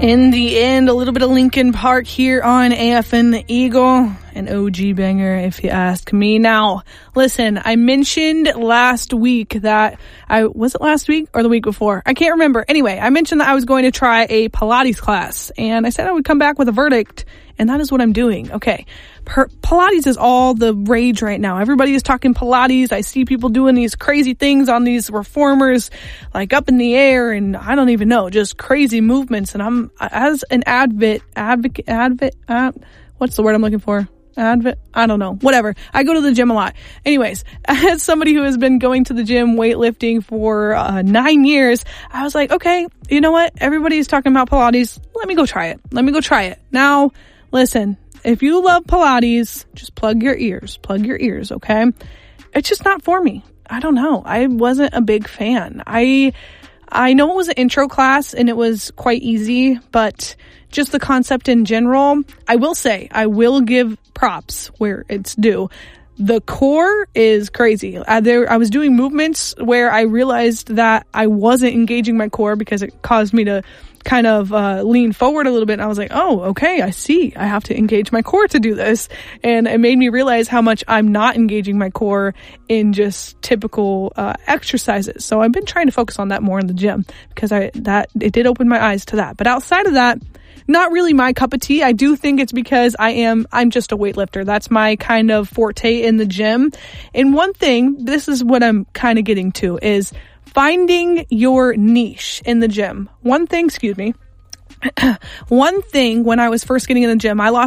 In the end, a little bit of Linkin Park here on AFN The Eagle, an OG banger if you ask me. Now, listen, I mentioned last week that was it last week or the week before? I can't remember. Anyway, I mentioned that I was going to try a Pilates class, and I said I would come back with a verdict, and that is what I'm doing. Okay. Pilates is all the rage right now. Everybody is talking Pilates. I see people doing these crazy things on these reformers, like up in the air, and I don't even know, just crazy movements. And I'm, as an advocate, what's the word I'm looking for? I don't know. Whatever. I go to the gym a lot. Anyways, as somebody who has been going to the gym weightlifting for 9 years, I was like, okay, you know what? Everybody's talking about Pilates. Let me go try it. Now, listen. If you love Pilates, just plug your ears, okay? It's just not for me. I don't know. I wasn't a big fan. I know it was an intro class and it was quite easy, but just the concept in general, I will say, I will give props where it's due. The core is crazy. I was doing movements where I realized that I wasn't engaging my core because it caused me to kind of lean forward a little bit, and I was like, oh, okay, I see. I have to engage my core to do this. And it made me realize how much I'm not engaging my core in just typical exercises. So I've been trying to focus on that more in the gym because it did open my eyes to that. But outside of that, not really my cup of tea. I do think it's because I'm just a weightlifter. That's my kind of forte in the gym. And one thing, this is what I'm kind of getting to, is finding your niche in the gym. One thing when I was first getting in the gym, I lost